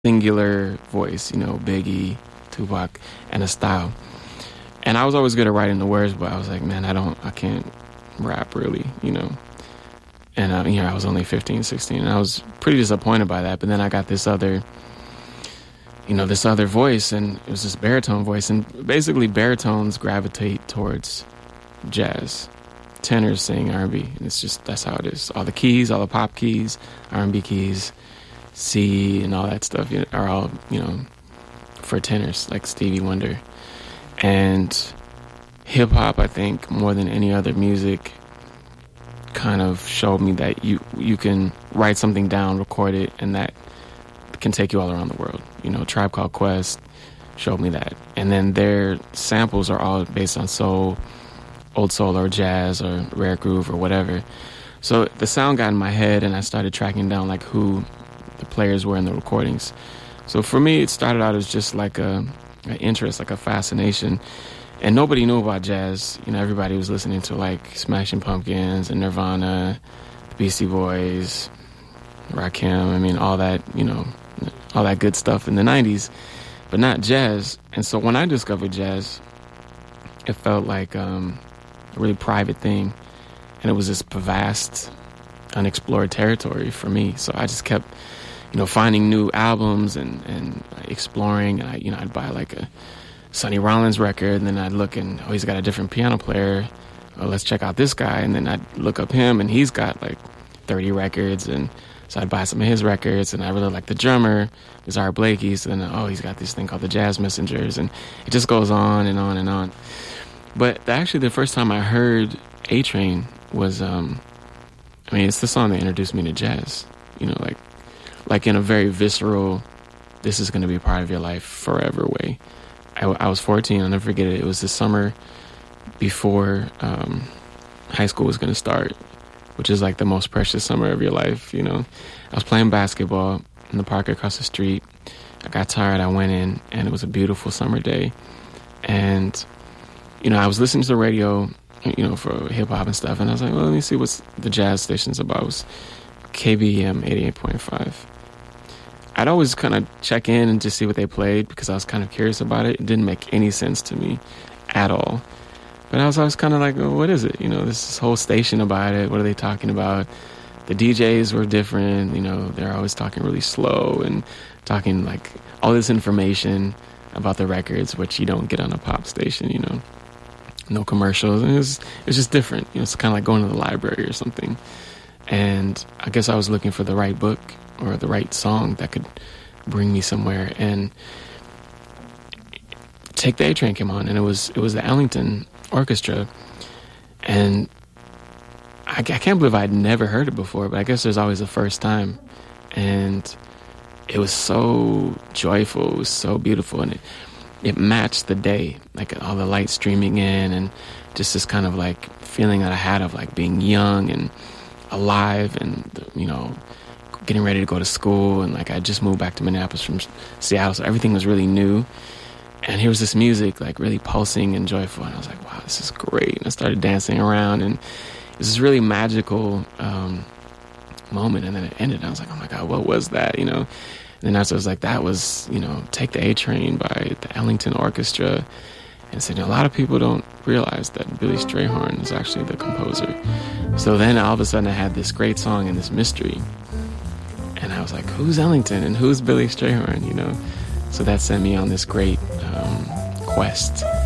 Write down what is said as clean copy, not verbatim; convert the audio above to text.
singular voice, Biggie, Tupac, and a style. And I was always good at writing the words, but I was like, man, I can't rap really. And, I was only 15, 16, and I was pretty disappointed by that. But then I got this other voice, and it was this baritone voice. And basically, baritones gravitate towards jazz. Tenors sing R&B, and that's how it is. All the keys, all the pop keys, R&B keys, C, and all that stuff are all, for tenors, like Stevie Wonder. And hip-hop, I think, more than any other music, kind of showed me that you can write something down, record it, and that can take you all around the world. Tribe Called Quest showed me that. And then their samples are all based on soul, old soul or jazz or rare groove or whatever. So the sound got in my head, and I started tracking down like who the players were in the recordings. So for me, it started out as just like an interest, like a fascination. And nobody knew about jazz. Everybody was listening to like Smashing Pumpkins and Nirvana, the Beastie Boys, Rakim, all that, all that good stuff in the 90s, but not jazz. And so when I discovered jazz, it felt like a really private thing. And it was this vast, unexplored territory for me. So I just kept, finding new albums and exploring. And I'd buy like a Sonny Rollins record, and then I'd look and, he's got a different piano player. Oh, let's check out this guy. And then I'd look up him, and he's got like 30 records. And so I'd buy some of his records, and I really like the drummer, Art Blakey. So then, he's got this thing called the Jazz Messengers, and it just goes on and on and on. But actually, the first time I heard A-Train was, it's the song that introduced me to jazz. Like in a very visceral, this is going to be a part of your life forever way. I was 14, I'll never forget it. It was the summer before high school was going to start, which is like the most precious summer of your life. I was playing basketball in the park across the street. I got tired, I went in, and it was a beautiful summer day. And, I was listening to the radio, for hip-hop and stuff, and I was like, well, let me see what the jazz station's about. It was KBM 88.5. I'd always kind of check in and just see what they played because I was kind of curious about it. It didn't make any sense to me at all. But I was always kind of like, well, what is it? This whole station about it. What are they talking about? The DJs were different. They're always talking really slow and talking like all this information about the records, which you don't get on a pop station, No commercials. And it's just different. It's kind of like going to the library or something. And I guess I was looking for the right book or the right song that could bring me somewhere. And Take the A-Train came on, and it was the Ellington Orchestra. And I can't believe I'd never heard it before, but I guess there's always a first time. And it was so joyful, it was so beautiful, and it matched the day, like all the light streaming in, and just this kind of like feeling that I had of like being young and alive, and getting ready to go to school. And like I just moved back to Minneapolis from Seattle, so everything was really new. And here was this music like really pulsing and joyful, and I was like, wow, this is great. And I started dancing around, and it was this really magical moment. And then it ended, and I was like, oh my God, what was that? And then after I was like, that was Take the A-Train by the Ellington Orchestra. And said, a lot of people don't realize that Billy Strayhorn is actually the composer. So then all of a sudden I had this great song and this mystery. And I was like, who's Ellington and who's Billy Strayhorn, So that sent me on this great quest.